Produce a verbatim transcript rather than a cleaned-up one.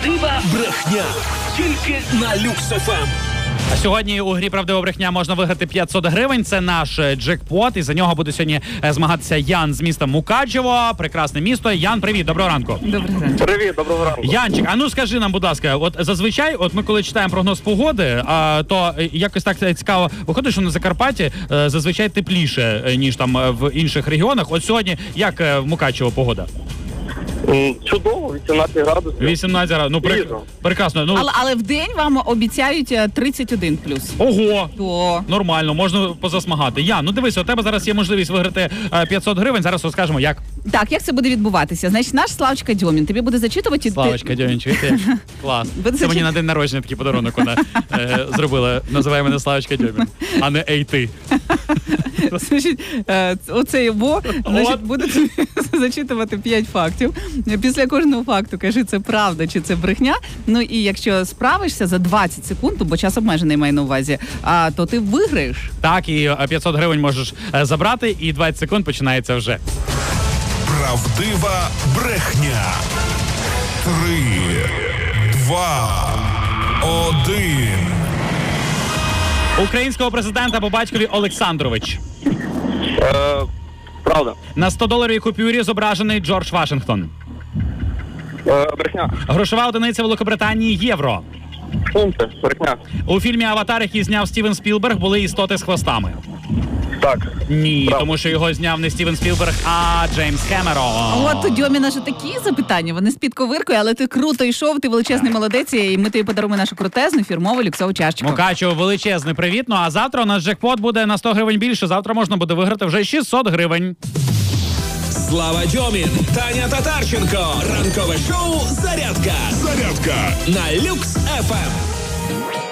Правдива брехня. Тільки на Люкс еф ем. А сьогодні у грі «Правдива брехня» можна виграти п'ятсот гривень. Це наш джекпот. І за нього буде сьогодні змагатися Ян з міста Мукачево. Прекрасне місто. Ян, привіт, доброго ранку. Доброго ранку. Привіт, доброго ранку. Янчик, а ну скажи нам, будь ласка, от зазвичай, от ми коли читаємо прогноз погоди, а, то якось так цікаво виходить, що на Закарпатті а, зазвичай тепліше, ніж там в інших регіонах. От сьогодні як в Мукачево погода? Чудово, вісімнадцять градусів. вісімнадцять градусів. Ну, при... прекрасно. Ну... Але, але в день вам обіцяють тридцять один плюс. Ого! То... Нормально, можна позасмагати. Ян, ну дивись, у тебе зараз є можливість виграти п'ятсот гривень. Зараз розкажемо, як. Так, як це буде відбуватися? Значить, наш Славочка Дьомін тобі буде зачитувати... Славочка Дьомін, чуєте? Клас. Це зачит... мені на день народження такий подарунок вона е, зробила. Називає мене Славочка Дьомін, а не ей ти. Значить, оце його, значить, буде зачитувати п'ять фактів. Після кожного факту кажи, це правда чи це брехня. Ну і якщо справишся за двадцять секунд, бо час обмежений має на увазі, а, то ти виграєш. Так, і п'ятсот гривень можеш забрати, і двадцять секунд починається вже. Правдива брехня. Три, два, один. Українського президента по батькові Олександрович. Е, правда. На сто-доларовій купюрі зображений Джордж Вашингтон. Е, брехня. Грошова одиниця Великобританії євро. Фунти. Брехня. У фільмі «Аватар», який зняв Стівен Спілберг, були істоти з хвостами. Так. Ні, правда. тому що його зняв не Стівен Спілберг, а Джеймс Кемерон. От у Дьоміна ж такі запитання, вони з-під ковиркою, але ти круто йшов, ти величезний молодець, і ми тобі подаруємо нашу крутезну фірмову люксову чашечку. Мукачево, величезний привіт. Ну а завтра у нас джекпот буде на сто гривень більше. Завтра можна буде виграти вже шістсот гривень. Слава Дьомін, Таня Татарченко. Ранкове шоу «Зарядка». Зарядка На Люкс еф ем.